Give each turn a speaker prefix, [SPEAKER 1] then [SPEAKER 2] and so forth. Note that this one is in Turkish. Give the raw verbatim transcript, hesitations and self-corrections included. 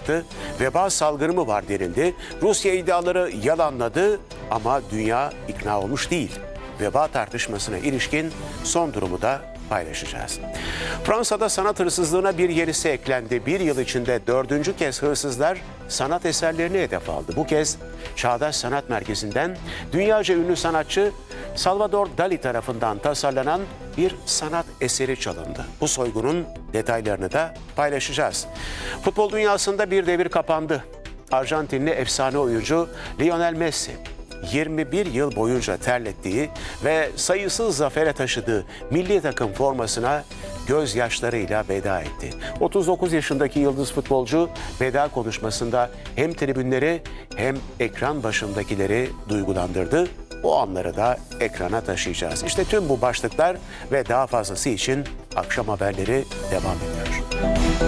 [SPEAKER 1] çıktı. Veba salgını mı var denildi. Rusya iddiaları yalanladı ama dünya ikna olmuş değil. Veba tartışmasına ilişkin son durumu da paylaşacağız. Fransa'da sanat hırsızlığına bir yenisi eklendi. Bir yıl içinde dördüncü kez hırsızlar sanat eserlerini hedef aldı. Bu kez Çağdaş Sanat Merkezi'nden dünyaca ünlü sanatçı Salvador Dali tarafından tasarlanan bir sanat eseri çalındı. Bu soygunun detaylarını da paylaşacağız. Futbol dünyasında bir devir kapandı. Arjantinli efsane oyuncu Lionel Messi, yirmi bir yıl boyunca terlettiği ve sayısız zafere taşıdığı milli takım formasına gözyaşlarıyla veda etti. otuz dokuz yaşındaki yıldız futbolcu veda konuşmasında hem tribünleri hem ekran başındakileri duygulandırdı. O anları da ekrana taşıyacağız. İşte tüm bu başlıklar ve daha fazlası için akşam haberleri devam ediyor.